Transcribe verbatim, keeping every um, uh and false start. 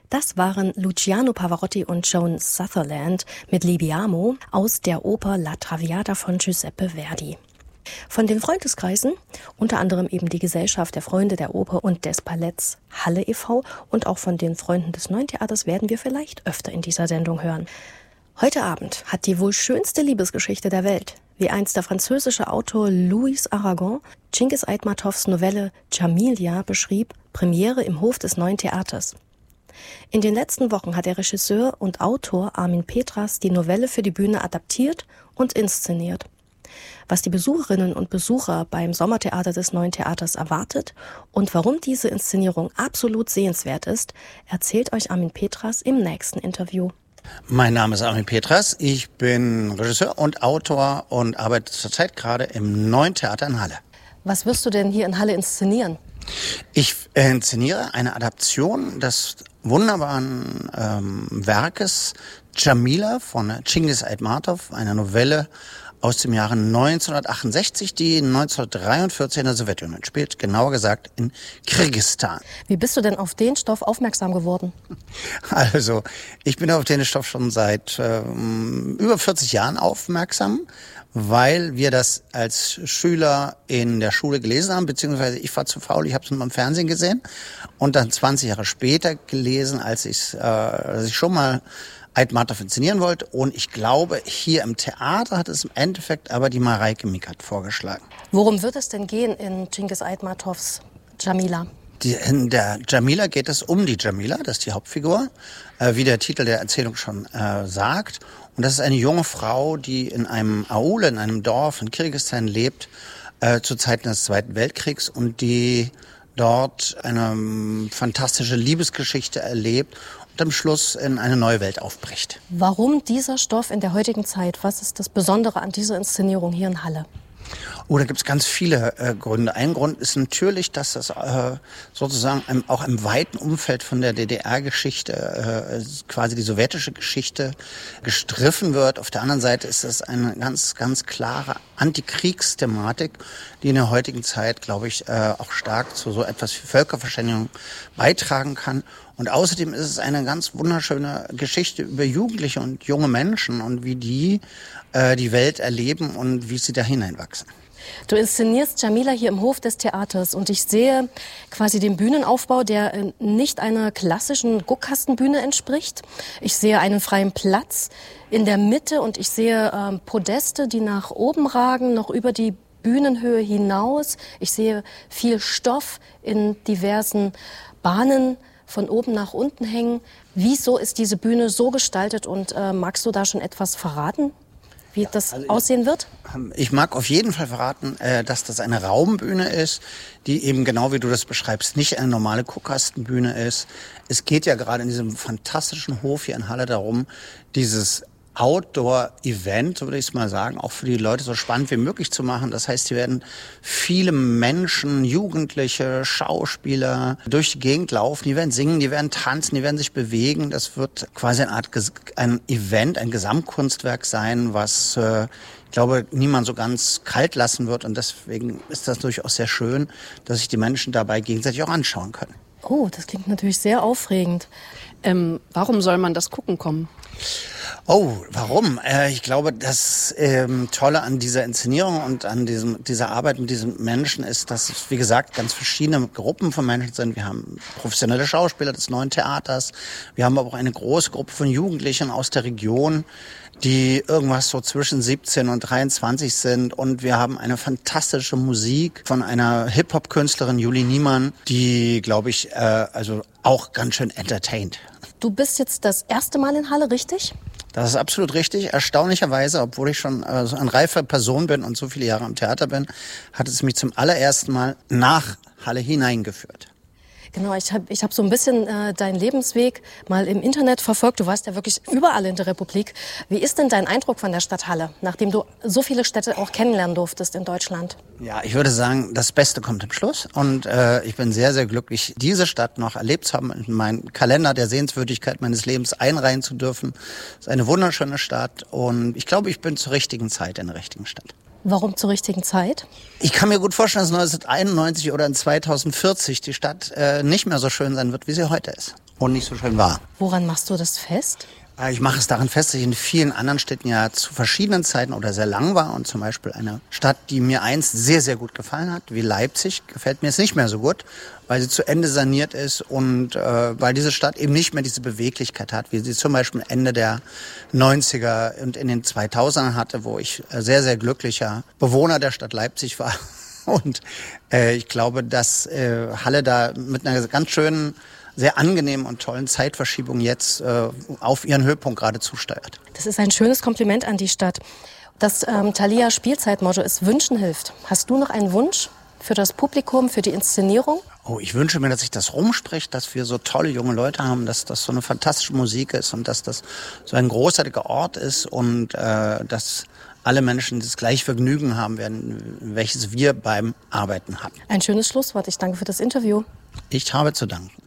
Das waren Luciano Pavarotti und Joan Sutherland mit Libiamo aus der Oper La Traviata von Giuseppe Verdi. Von den Freundeskreisen, unter anderem eben die Gesellschaft der Freunde der Oper und des Paletts Halle e V und auch von den Freunden des Neuen Theaters werden wir vielleicht öfter in dieser Sendung hören. Heute Abend hat die wohl schönste Liebesgeschichte der Welt, wie einst der französische Autor Louis Aragon Cengiz Aitmatovs Novelle Djamilia beschrieb, Premiere im Hof des Neuen Theaters. In den letzten Wochen hat der Regisseur und Autor Armin Petras die Novelle für die Bühne adaptiert und inszeniert. Was die Besucherinnen und Besucher beim Sommertheater des Neuen Theaters erwartet und warum diese Inszenierung absolut sehenswert ist, erzählt euch Armin Petras im nächsten Interview. Mein Name ist Armin Petras, ich bin Regisseur und Autor und arbeite zurzeit gerade im Neuen Theater in Halle. Was wirst du denn hier in Halle inszenieren? Ich inszeniere eine Adaption des wunderbaren ähm, Werkes Djamila von Cengiz Aitmatov, einer Novelle aus dem Jahre neunzehnhundertachtundsechzig, die neunzehnhundertdreiundvierzig in der Sowjetunion spielt, genauer gesagt in Kirgisistan. Wie bist du denn auf den Stoff aufmerksam geworden? Also, ich bin auf den Stoff schon seit ähm, über vierzig Jahren aufmerksam, weil wir das als Schüler in der Schule gelesen haben, beziehungsweise ich war zu faul, ich habe es nur im Fernsehen gesehen und dann zwanzig Jahre später gelesen, als, ich's, äh, als ich schon mal Aitmatov inszenieren wollte. Und ich glaube, hier im Theater hat es im Endeffekt aber die Mareike Mikat vorgeschlagen. Worum wird es denn gehen in Cengiz Aitmatovs Djamila? Die, in der Djamila geht es um die Djamila, das ist die Hauptfigur, äh, wie der Titel der Erzählung schon äh, sagt. Und das ist eine junge Frau, die in einem Aule, in einem Dorf in Kirgisistan lebt, äh, zu Zeiten des Zweiten Weltkriegs und die dort eine ähm, fantastische Liebesgeschichte erlebt und am Schluss in eine neue Welt aufbricht. Warum dieser Stoff in der heutigen Zeit? Was ist das Besondere an dieser Inszenierung hier in Halle? Oh, da gibt's ganz viele äh, Gründe. Ein Grund ist natürlich, dass das äh, sozusagen im, auch im weiten Umfeld von der D D R-Geschichte, äh, quasi die sowjetische Geschichte, gestriffen wird. Auf der anderen Seite ist das eine ganz, ganz klare Antikriegsthematik, die in der heutigen Zeit, glaube ich, äh, auch stark zu so etwas wie Völkerverständigung beitragen kann. Und außerdem ist es eine ganz wunderschöne Geschichte über Jugendliche und junge Menschen und wie die äh, die Welt erleben und wie sie da hineinwachsen. Du inszenierst Djamila hier im Hof des Theaters und ich sehe quasi den Bühnenaufbau, der nicht einer klassischen Guckkastenbühne entspricht. Ich sehe einen freien Platz in der Mitte und ich sehe ähm, Podeste, die nach oben ragen, noch über die Bühnenhöhe hinaus. Ich sehe viel Stoff in diversen Bahnen von oben nach unten hängen. Wieso ist diese Bühne so gestaltet und äh, magst du da schon etwas verraten, wie ja, das also aussehen wird? Ich mag auf jeden Fall verraten, äh, dass das eine Raumbühne ist, die eben genau wie du das beschreibst, nicht eine normale Guckkastenbühne ist. Es geht ja gerade in diesem fantastischen Hof hier in Halle darum, dieses Outdoor-Event, würde ich es mal sagen, auch für die Leute so spannend wie möglich zu machen. Das heißt, hier werden viele Menschen, Jugendliche, Schauspieler durch die Gegend laufen, die werden singen, die werden tanzen, die werden sich bewegen. Das wird quasi eine Art ein Event, ein Gesamtkunstwerk sein, was äh, ich glaube, niemand so ganz kalt lassen wird. Und deswegen ist das durchaus sehr schön, dass sich die Menschen dabei gegenseitig auch anschauen können. Oh, das klingt natürlich sehr aufregend. Ähm, warum soll man das gucken kommen? Oh, warum? Äh, ich glaube, das ähm, Tolle an dieser Inszenierung und an diesem, dieser Arbeit mit diesen Menschen ist, dass es, wie gesagt, ganz verschiedene Gruppen von Menschen sind. Wir haben professionelle Schauspieler des Neuen Theaters. Wir haben aber auch eine große Gruppe von Jugendlichen aus der Region, die irgendwas so zwischen siebzehn und dreiundzwanzig sind. Und wir haben eine fantastische Musik von einer Hip-Hop-Künstlerin, Julie Niemann, die, glaube ich, äh, also auch ganz schön entertaint. Du bist jetzt das erste Mal in Halle, richtig? Das ist absolut richtig. Erstaunlicherweise, obwohl ich schon äh, so eine reife Person bin und so viele Jahre am Theater bin, hat es mich zum allerersten Mal nach Halle hineingeführt. Genau, ich habe ich hab so ein bisschen äh, deinen Lebensweg mal im Internet verfolgt. Du warst ja wirklich überall in der Republik. Wie ist denn dein Eindruck von der Stadt Halle, nachdem du so viele Städte auch kennenlernen durftest in Deutschland? Ja, ich würde sagen, das Beste kommt am Schluss. Und äh, ich bin sehr, sehr glücklich, diese Stadt noch erlebt zu haben, in meinen Kalender der Sehenswürdigkeit meines Lebens einreihen zu dürfen. Es ist eine wunderschöne Stadt und ich glaube, ich bin zur richtigen Zeit in der richtigen Stadt. Warum zur richtigen Zeit? Ich kann mir gut vorstellen, dass neunzehnhunderteinundneunzig oder in zweitausendvierzig die Stadt äh, nicht mehr so schön sein wird, wie sie heute ist. Und nicht so schön war. Woran machst du das fest? Ich mache es daran fest, dass ich in vielen anderen Städten ja zu verschiedenen Zeiten oder sehr lang war. Und zum Beispiel eine Stadt, die mir einst sehr, sehr gut gefallen hat, wie Leipzig, gefällt mir jetzt nicht mehr so gut, weil sie zu Ende saniert ist und äh, weil diese Stadt eben nicht mehr diese Beweglichkeit hat, wie sie zum Beispiel Ende der neunziger und in den zweitausendern hatte, wo ich sehr, sehr glücklicher Bewohner der Stadt Leipzig war. Und äh, ich glaube, dass äh, Halle da mit einer ganz schönen, sehr angenehmen und tollen Zeitverschiebung jetzt äh, auf ihren Höhepunkt gerade zusteuert. Das ist ein schönes Kompliment an die Stadt. Das ähm, Thalia Spielzeitmotto ist Wünschen hilft. Hast du noch einen Wunsch für das Publikum, für die Inszenierung? Oh, ich wünsche mir, dass sich das rumspricht, dass wir so tolle junge Leute haben, dass das so eine fantastische Musik ist und dass das so ein großartiger Ort ist und äh, dass alle Menschen das gleiche Vergnügen haben werden, welches wir beim Arbeiten hatten. Ein schönes Schlusswort. Ich danke für das Interview. Ich habe zu danken.